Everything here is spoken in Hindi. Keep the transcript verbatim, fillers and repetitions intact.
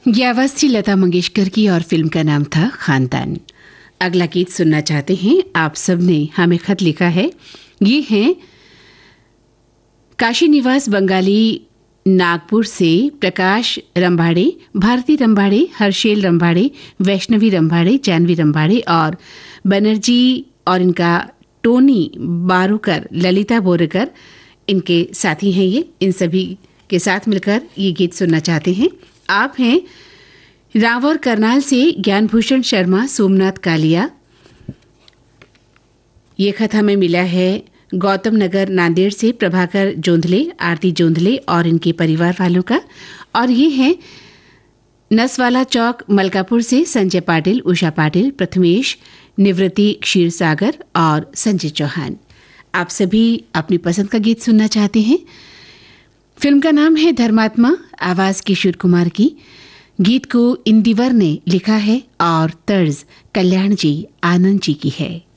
ये आवाज थी लता मंगेशकर की और फिल्म का नाम था खानदान। अगला गीत सुनना चाहते हैं आप सब ने हमें खत लिखा है। ये हैं काशी निवास बंगाली नागपुर से प्रकाश रंभाड़े, भारती रंभाड़े, हर्षेल रंभाड़े, वैष्णवी रंभाड़े, जानवी रंभाड़े और बनर्जी और इनका टोनी बारूकर, ललिता बोरकर इनके साथी हैं। ये इन सभी के साथ मिलकर ये गीत सुनना चाहते हैं। आप हैं रावर करनाल से ज्ञानभूषण शर्मा, सोमनाथ कालिया। ये खत हमें मिला है गौतम नगर नांदेड़ से प्रभाकर जोंधले, आरती जोंधले और इनके परिवार वालों का। और ये है नसवाला चौक मलकापुर से संजय पाटिल, उषा पाटिल, प्रथमेश, निवृत्ति क्षीरसागर और संजय चौहान। आप सभी अपनी पसंद का गीत सुनना चाहते हैं। फिल्म का नाम है धर्मात्मा, आवाज किशोर कुमार की। गीत को इंदिवर ने लिखा है और तर्ज कल्याण जी आनंद जी की है।